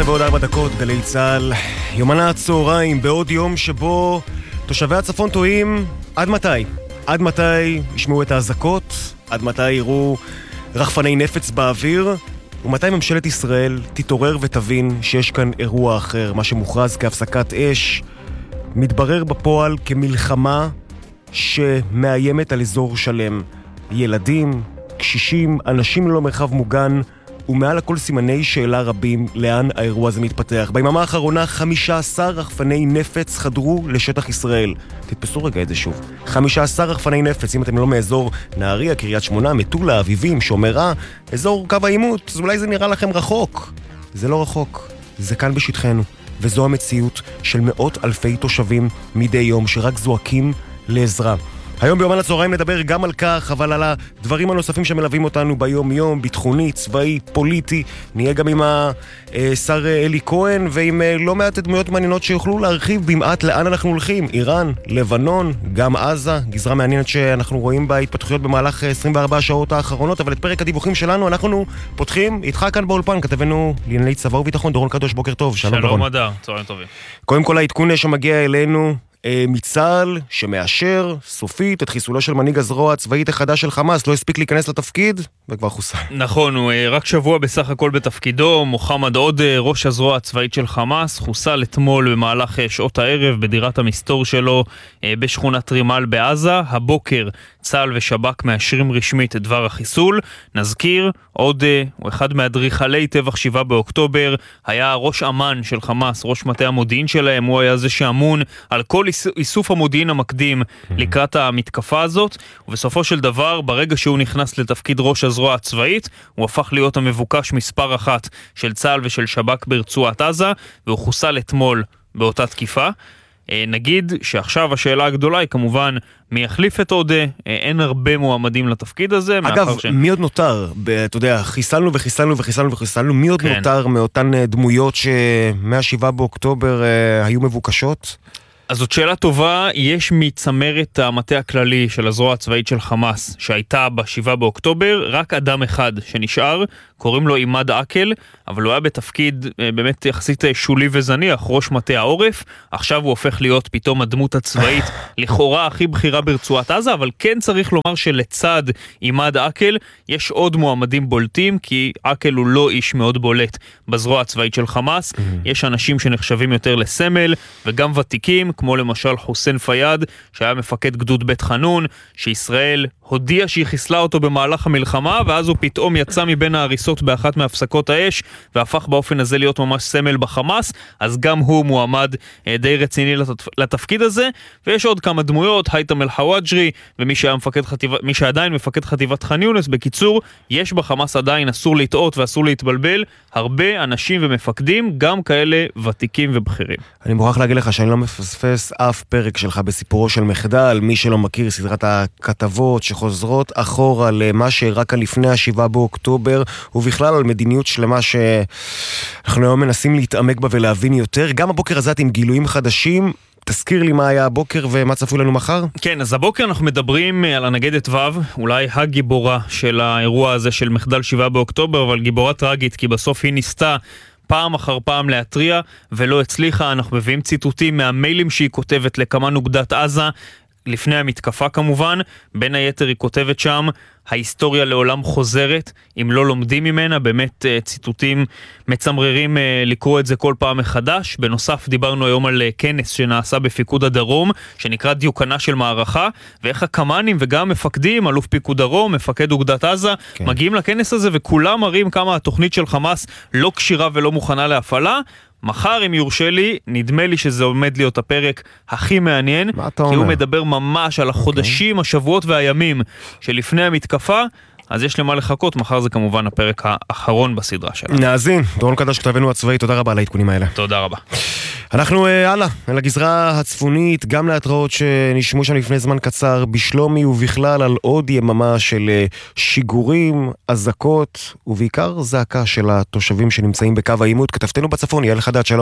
ועוד 4 דקות, גלי צהל. יומן הצהריים, בעוד יום שבו תושבי הצפון טועים עד מתי? עד מתי ישמעו את האזעקות? עד מתי יראו רחפני נפץ באוויר? ומתי ממשלת ישראל תתעורר ותבין שיש כאן אירוע אחר, מה שמוכרז כהפסקת אש, מתברר בפועל כמלחמה שמאיימת על אזור שלם. ילדים, קשישים, אנשים ללא מרחב מוגן, ומעל הכל סימני שאלה רבים לאן האירוע הזה מתפתח. ביממה האחרונה 15 רחפני נפץ חדרו לשטח ישראל. תתפסו רגע את זה שוב. 15 רחפני נפץ, אם אתם לא מאזור נהריה, קריית שמונה, מטולה, אביבים, שומרה, אזור קו העימות, אז אולי זה נראה לכם רחוק. זה לא רחוק, זה כאן בשטחנו. וזו המציאות של מאות אלפי תושבים מדי יום שרק זועקים לעזרה. היום ביומן הצהריים נדבר גם על כך, אבל על הדברים הנוספים שמלווים אותנו ביום-יום, ביטחוני, צבאי, פוליטי. נהיה גם עם השר אלי כהן ועם לא מעט דמויות מעניינות שיוכלו להרחיב במעט לאן אנחנו הולכים. איראן, לבנון, גם עזה, גזרה מעניינת שאנחנו רואים בה התפתחויות במהלך 24 השעות האחרונות, אבל את פרק הדיווחים שלנו אנחנו פותחים איתך כאן באולפן, כתבנו לענייני צבא וביטחון, דורון קדוש, בוקר טוב. שלום דורון. שלום אדר, צהריים טובים. קודם כל העדכון שמגיע אלינו מצה"ל שמאשר סופית את חיסולו של מנהיג הזרוע הצבאית החדש של חמאס, לא הספיק להיכנס לתפקיד וכבר חוסל. נכון, הוא רק שבוע בסך הכל בתפקידו. מוחמד עוד, ראש הזרוע הצבאית של חמאס, חוסל אתמול במהלך שעות הערב בדירת המסתור שלו בשכונת רימל בעזה. הבוקר צה"ל ושב"כ מאשרים רשמית את דבר החיסול. נזכיר, עוד הוא אחד מאדריכלי טבח 7 באוקטובר, היה ראש אמ"ן של חמאס, ראש מטה המודיעין שלהם, הוא היה זה שאמון על כל איסוף המודיעין המקדים לקראת המתקפה הזאת, ובסופו של דבר, ברגע שהוא נכנס לתפקיד ראש הזרוע הצבאית, הוא הפך להיות המבוקש מספר אחת של צה"ל ושל שב"כ ברצועת עזה, והוא חוסל אתמול באותה תקיפה. נגיד שעכשיו השאלה הגדולה היא כמובן מי יחליף את עוד, אין הרבה מועמדים לתפקיד הזה. אגב, מי עוד נותר? אתה יודע, חיסלנו וחיסלנו, מי עוד נותר מאותן דמויות שמה-7 באוקטובר היו מבוקשות? אז זאת שאלה טובה. יש מצמרת המטה הכללי של הזרוע הצבאית של חמאס שהייתה ב-7 באוקטובר, רק אדם אחד שנשאר, קוראים לו עימאד עקל, אבל הוא היה בתפקיד באמת יחסית שולי וזניח, ראש מטה העורף. עכשיו הוא הופך להיות פתאום הדמות הצבאית לכאורה הכי בכירה ברצועת עזה, אבל כן צריך לומר שלצד עימאד עקל יש עוד מועמדים בולטים, כי עקל הוא לא איש מאוד בולט בזרוע הצבאית של חמאס. יש אנשים שנחשבים יותר לסמל וגם ותיקים, כמו למשל חוסן פיאד, שהיה מפקד גדוד בית חנון, שישראל הודיע שהיא חיסלה אותו במהלך המלחמה, ואז הוא פתאום יצא מבין ההריסות באחת מהפסקות האש, והפך באופן הזה להיות ממש סמל בחמאס. אז גם הוא מועמד די רציני לתפקיד הזה. ויש עוד כמה דמויות, הייתם אל-חוואג'רי, ומי שעדיין מפקד חטיבת ח'אן יונס. בקיצור, יש בחמאס עדיין, אסור לטעות ואסור להתבלבל, הרבה אנשים ומפקדים, גם כאלה ותיקים ובכירים. אני מוכרח להגיד לך שאני לא מפספס אף פרק שלך בסיפורו של מחדל. מי שלא מכיר, סדרת הכתבות שחוזרות אחורה למה שרק לפני ה-7 באוקטובר, ובכלל על מדיניות שלמה שאנחנו היום מנסים להתעמק בה ולהבין יותר. גם הבוקר הזה עם גילויים חדשים. תזכיר לי מה היה הבוקר ומה צפוי לנו מחר? כן, אז הבוקר אנחנו מדברים על הנגדת ו', אולי הגיבורה של האירוע הזה של מחדל 7 באוקטובר, אבל גיבורה טרגית, כי בסוף היא ניסתה פעם אחר פעם להטריע ולא הצליחה. אנחנו מביאים ציטוטים מהמיילים שהיא כותבת לכמה נוגדת עזה לפני המתקפה כמובן. בין היתר היא כותבת שם, ההיסטוריה לעולם חוזרת אם לא לומדים ממנה. באמת ציטוטים מצמררים לקרוא את זה כל פעם מחדש. בנוסף דיברנו היום על כנס שנעשה בפיקוד הדרום שנקרא דיוקנה של מערכה, ואיך הקמ"נים וגם מפקדים, אלוף פיקוד דרום, מפקד אוגדת עזה, מגיעים לכנס הזה וכולם מראים כמה התוכנית של חמאס לא קשירה ולא מוכנה להפעלה. מחר, אם יורשה לי, נדמה לי שזה עומד להיות הפרק הכי מעניין, כי הוא מדבר ממש על החודשים, השבועות והימים שלפני המתקפה. אז יש למה לחכות, מחר זה כמובן הפרק האחרון בסדרה שלנו. נאזין, דורון קדוש כתבנו הצבאי, תודה רבה על העדכונים האלה. תודה רבה. אנחנו הלאה, על הגזרה הצפונית, גם להתראות שנשמעו שם לפני זמן קצר בשלומי, ובכלל על עוד יממה של שיגורים, אזעקות, ובעיקר זעקה של התושבים שנמצאים בקו העימות. כתבתנו בצפון, יעל חדד, שלום.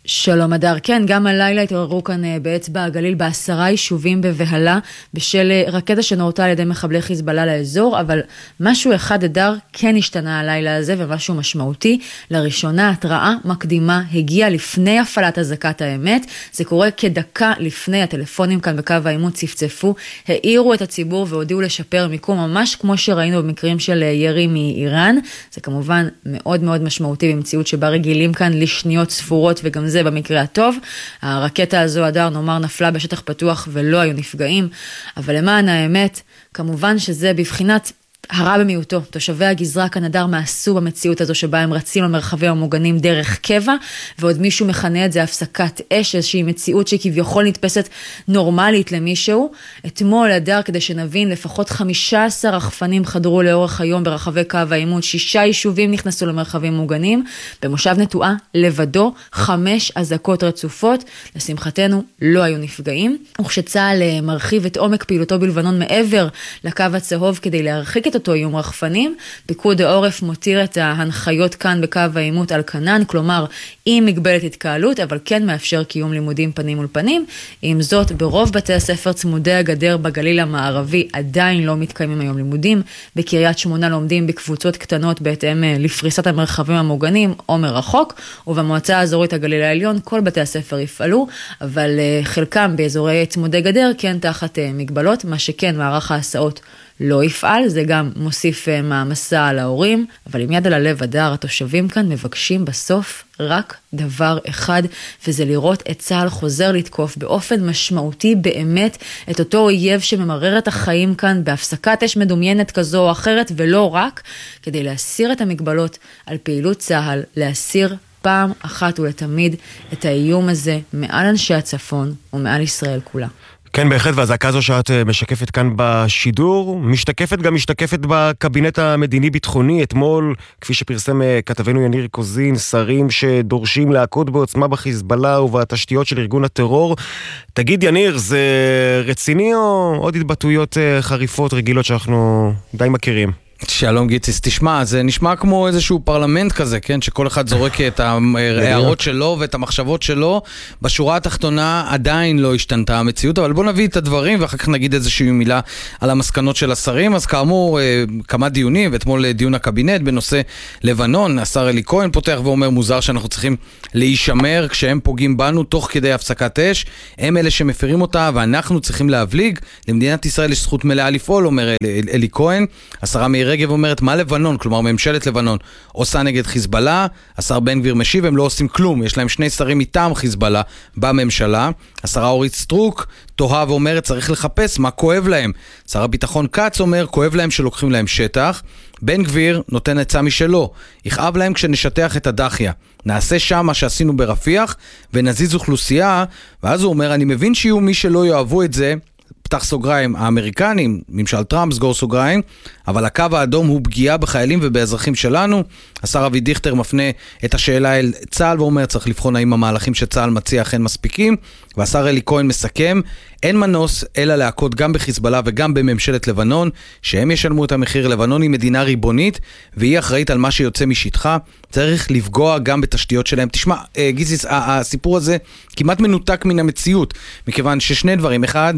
שלום אדר, כן, גם הלילה התעוררו כאן באצבע הגליל ב10 יישובים בבהלה בשל רקטה שנורתה על ידי מחבלי חיזבאללה לאזור, אבל משהו אחד אדר כן השתנה הלילה הזה ומשהו משמעותי. לראשונה התראה מקדימה הגיעה לפני הפעלת אזעקת האמת. זה קורה כדקה לפני. הטלפונים כאן בקו העימות צפצפו, העירו את הציבור והודיעו לשפר מיקום, ממש כמו שראינו במקרים של ירי מאיראן. זה כמובן מאוד מאוד משמעותי במציאות שבה רגילים כאן לשניות ספורות, וגם זה במקרה הטוב. הרקטה הזו אדר נאמר נפלה בשטח פתוח ולא היו נפגעים, אבל למען האמת כמובן שזה בבחינת הרע במיעוטו. תושבי הגזרה כאן אדר מעשו במציאות הזו שבה הם רצים למרחבים המוגנים דרך קבע, ועוד מישהו מכנה את זה הפסקת אש, איזושהי מציאות שכביכול נתפסת נורמלית למישהו. אתמול אדר, כדי שנבין, לפחות 15 רחפנים חדרו לאורך היום ברחבי קו העימות, 6 יישובים נכנסו למרחבים מוגנים, במושב נטועה לבדו 5 אזעקות רצופות, לשמחתנו לא היו נפגעים. וכשצה"ל מרחיב את עומק פעילותו בלבנון מעבר לקו הצהוב כדי להרחיק את אותו איום רחפנים, פיקוד העורף מותיר את ההנחיות כאן בקו העימות על כנן, כלומר עם מגבלת התקהלות, אבל כן מאפשר קיום לימודים פנים מול פנים. עם זאת, ברוב בתי הספר צמודי הגדר בגליל המערבי עדיין לא מתקיימים היום לימודים. בקריית שמונה לומדים בקבוצות קטנות בהתאם לפריסת המרחבים המוגנים או מרחוק, ובמועצה האזורית הגליל העליון כל בתי הספר יפעלו, אבל חלקם באזורי צמודי גדר כן תחת מגבלות. מה שכן, מערך ההסעות לא יפעל, זה גם מוסיף מעמסה על ההורים, אבל עם יד על הלב אדר, התושבים כאן מבקשים בסוף רק דבר אחד, וזה לראות את צה"ל חוזר לתקוף באופן משמעותי באמת את אותו אויב שממרר את החיים כאן בהפסקת אש מדומיינת כזו או אחרת, ולא רק, כדי להסיר את המגבלות על פעילות צה"ל, להסיר פעם אחת ולתמיד את האיום הזה מעל אנשי הצפון ומעל ישראל כולה. כן, בהחלט, והזעקה הזו שאת משקפת כאן בשידור, משתקפת בקבינט המדיני-ביטחוני. אתמול, כפי שפרסם כתבנו יניר קוזין, שרים שדורשים להכות בעוצמה בחיזבאללה ובתשתיות של ארגון הטרור. תגיד יניר, זה רציני או עוד התבטאויות חריפות רגילות שאנחנו די מכירים? שלום גיציס, תשמע, זה נשמע כמו איזשהו פרלמנט כזה, כן? שכל אחד זורק את ההערות שלו ואת המחשבות שלו. בשורה התחתונה עדיין לא השתנתה המציאות, אבל בוא נביא את הדברים ואחר כך נגיד איזושהי מילה על המסקנות של השרים. אז כאמור, כמה דיונים, ואתמול דיון הקבינט בנושא לבנון. השר אלי כהן פותח ואומר, מוזר שאנחנו צריכים להישמר כשהם פוגעים בנו תוך כדי הפסקת אש. הם אלה שמפרים אותה ואנחנו צריכים להבליג. למדינת ישראל יש זכות מלאה לפעול, אומר אלי כהן. השרה מירי רגב אומרת, מה לבנון, כלומר ממשלת לבנון, עושה נגד חיזבאללה? השר בן גביר משיב, הם לא עושים כלום, יש להם 2 שרים מטעם חיזבאללה בממשלה. השרה אורית סטרוק תוהה ואומרת, צריך לחפש מה כואב להם. שר הביטחון כץ אומר, כואב להם שלוקחים להם שטח. בן גביר נותן עצה משלו, יכאב להם כשנשטח את הדחיה, נעשה שם מה שעשינו ברפיח ונזיז אוכלוסייה. ואז הוא אומר, אני מבין שיהיו מי שלא יאהבו את זה, פתח סוגריים, האמריקנים, ממשל טראמפ, סגור סוגריים, אבל הקו האדום הוא פגיעה בחיילים ובאזרחים שלנו. השר אבי דיכטר מפנה את השאלה אל צה"ל ואומר, צריך לבחון האם המהלכים שצה"ל מציע אכן מספיקים. והשר אלי כהן מסכם, אין מנוס אלא להכות גם בחיזבאללה וגם בממשלת לבנון, שהם ישלמו את המחיר. לבנון היא מדינה ריבונית והיא אחראית על מה שיוצא משטחה, צריך לפגוע גם בתשתיות שלהם. תשמע, גיזיס, הסיפור הזה כמעט מנותק מן המציאות, מכיוון ששני דברים. אחד,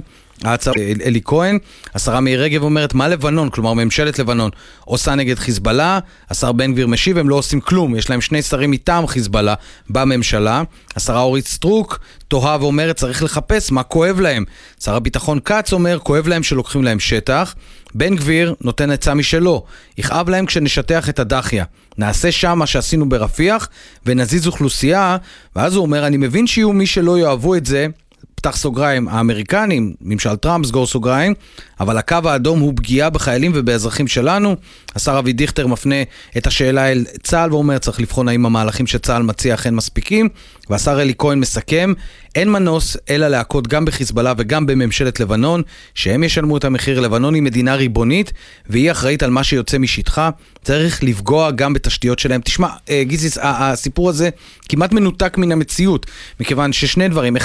אלי כהן, השרה מירי רגב אומרת, מה לבנון, כלומר ממשלת לבנון, עושה נגד חיזבאללה? השר בן גביר משיב, הם לא עושים כלום, יש להם 2 שרים מטעם חיזבאללה בממשלה. השרה אורית סטרוק תוהה ואומרת, צריך לחפש מה כואב להם. שר הביטחון כץ אומר, כואב להם שלוקחים להם שטח. בן גביר נותן עצה משלו, יכאב להם כשנשטח את הדחיה, נעשה שם מה שעשינו ברפיח ונזיז אוכלוסייה. ואז הוא אומר, אני מבין שיהיו מי שלא יאהבו את זה, פתח סוגריים, האמריקנים, ממשל טראמפ, סגור סוגריים, אבל הקו האדום הוא פגיעה בחיילים ובאזרחים שלנו. השר אבי דיכטר מפנה את השאלה אל צה"ל ואומר, צריך לבחון האם המהלכים שצה"ל מציע אכן מספיקים. והשר אלי כהן מסכם, אין מנוס אלא להכות גם בחיזבאללה וגם בממשלת לבנון, שהם ישלמו את המחיר. לבנון היא מדינה ריבונית והיא אחראית על מה שיוצא משטחה, צריך לפגוע גם בתשתיות שלהם. תשמע, גיזיס, הסיפור הזה כמעט מנותק מן המציאות, מכיוון ששני דברים.